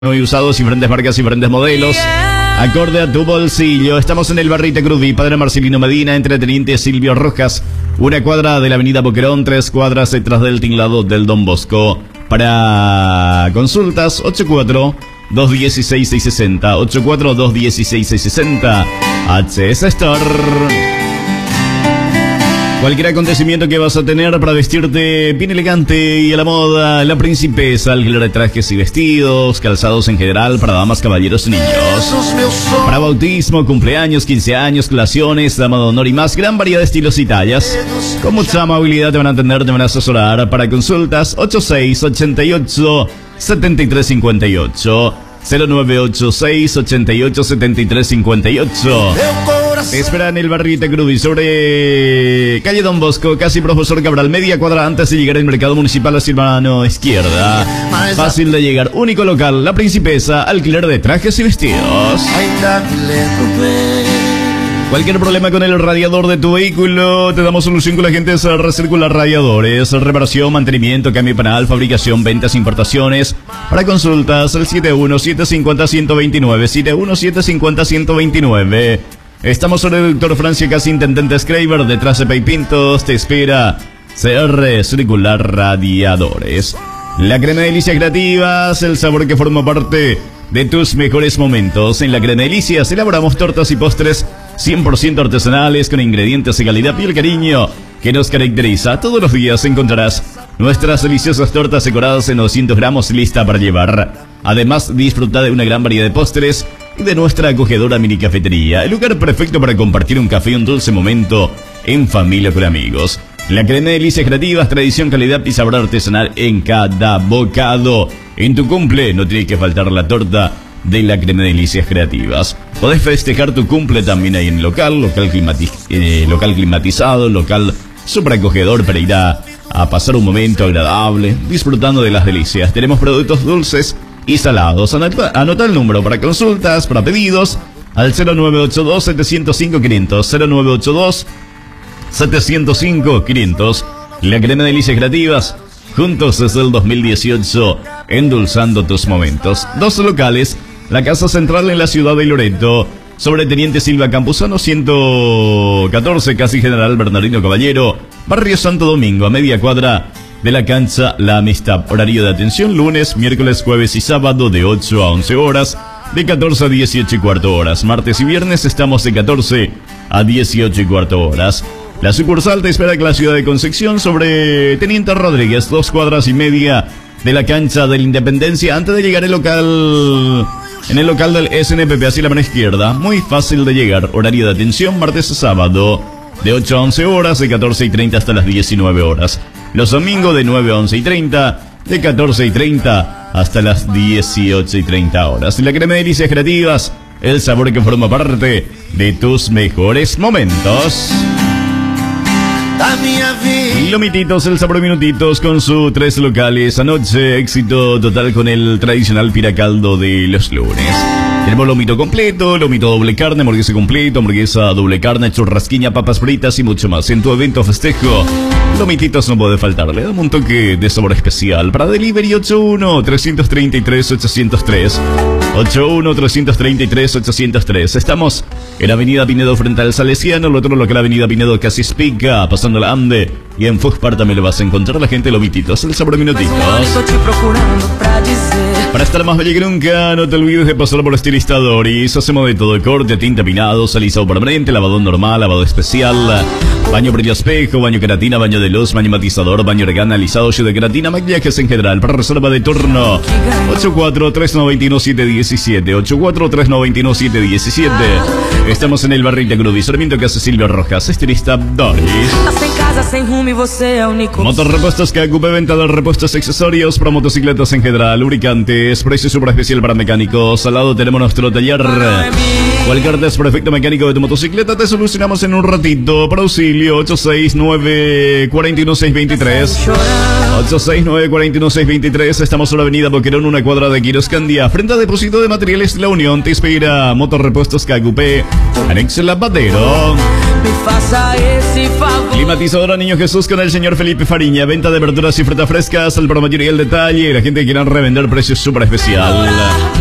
y usados, diferentes marcas, diferentes modelos, acorde a tu bolsillo. Estamos en el Barrita Crudi, Padre Marcelino Medina, entre Teniente Silvio Rojas, una cuadra de la avenida Boquerón, 3 cuadras detrás del tinglado del Don Bosco. Para consultas, 84-216-660, 84-216-660, HS Store. Cualquier acontecimiento que vas a tener para vestirte bien elegante y a la moda, la Principesa, alquiler de trajes y vestidos, calzados en general para damas, caballeros y niños. Para bautismo, cumpleaños, 15 años, colaciones, dama de honor y más, gran variedad de estilos y tallas. Con mucha amabilidad te van a atender, te van a asesorar. Para consultas, 86-88-7358, 0986-88-7358. Te espera en el Barrita Crudi, sobre calle Don Bosco, casi Profesor Cabral, media cuadra antes de llegar al mercado municipal hacia la mano izquierda. Fácil de llegar, único local, la Principesa, alquiler de trajes y vestidos. Cualquier problema con el radiador de tu vehículo, te damos solución con la gente de Recircular Radiadores. Reparación, mantenimiento, cambio panal, fabricación, ventas, importaciones. Para consultas, el 71-750-129, 71-750-129. Estamos sobre el Doctor Francia, casi Intendente Schreiber, detrás de Pay Pintos. Te espera CR Circular Radiadores. La crema de delicias creativas, el sabor que forma parte de tus mejores momentos. En la crema de delicias elaboramos tortas y postres 100% artesanales con ingredientes de calidad y el cariño que nos caracteriza. Todos los días encontrarás nuestras deliciosas tortas decoradas en 200 gramos lista para llevar. Además, disfruta de una gran variedad de postres y de nuestra acogedora mini cafetería, el lugar perfecto para compartir un café y un dulce momento en familia o con amigos. La crema de delicias creativas, tradición, calidad y sabor artesanal en cada bocado. En tu cumple no tiene que faltar la torta de la crema de delicias creativas. Podés festejar tu cumple también ahí en el local climatizado, local súper acogedor para ir a pasar un momento agradable, disfrutando de las delicias. Tenemos productos dulces y salados. Anota el número para consultas, para pedidos, al 0982-705-500, 0982-705-500. La crema de delicias creativas, juntos desde el 2018, endulzando tus momentos. 2 locales, la Casa Central en la ciudad de Loreto, sobre Teniente Silva Campuzano 114, casi General Bernardino Caballero, Barrio Santo Domingo, a media cuadra de la cancha La Amistad. Horario de atención lunes, miércoles, jueves y sábado de 8 a 11 horas, de 14 a 18 y cuarto horas. Martes y viernes estamos de 14 a 18 y cuarto horas. La sucursal te espera en la ciudad de Concepción, sobre Teniente Rodríguez, 2 cuadras y media de la cancha de la Independencia, antes de llegar al local, en el local del SNPP, hacia la mano izquierda. Muy fácil de llegar. Horario de atención martes a sábado, de 8 a 11 horas, de 14 y 30 hasta las 19 horas. Los domingos de 9 a 11 y 30, de 14 y 30 hasta las 18 y 30 horas. La crema de delicias creativas, el sabor que forma parte de tus mejores momentos. Lomititos, el sabor de minutitos, con sus 3 locales. Anoche, éxito total con el tradicional piracaldo de los lunes. Tenemos lomito completo, lomito doble carne, hamburguesa completo, hamburguesa doble carne, churrasquiña, papas fritas y mucho más. En tu evento festejo, lomititos no puede faltar. Le damos un toque de sabor especial. Para delivery, 81-333-803. 81-333-803. Estamos en Avenida Pinedo frente al Salesiano, el otro local Avenida Pinedo casi Spica, pasando la Ande, y en Fugspar también lo vas a encontrar. La gente de lomititos, el sabor de minutitos. Para estar más bella que nunca, no te olvides de pasar por Estilista Doris. Hacemos de todo: corte, tinta, peinado, alisado permanente, lavado normal, lavado especial, baño brillo espejo, baño queratina, baño de luz, baño matizador, baño orégano, alisado de queratina, maquillajes en general. Para reserva de turno, 84-391-717, 84-391-717. Estamos en el Barrita Crudi, servicio que hace Silvio Rojas, Estilista Doris. Motorrepuestos que ocupe venta de repuestos accesorios para motocicletas en general, lubricantes, precio super especial para mecánicos. Al lado tenemos nuestro taller. Cualquier desperfecto mecánico de tu motocicleta te solucionamos en un ratito. Para auxilio domicilio 869-41623. 869-41623. Estamos en la avenida Boquerón, una cuadra de Quiroscandia, frente a Depósito de Materiales La Unión. Te espera Motorrepuestos KQP, anexo Lavadero. Climatizadora Niño Jesús con el señor Felipe Fariña. Venta de verduras y frutas frescas al por mayor y el detalle. La gente que quiera revender precios súper especial.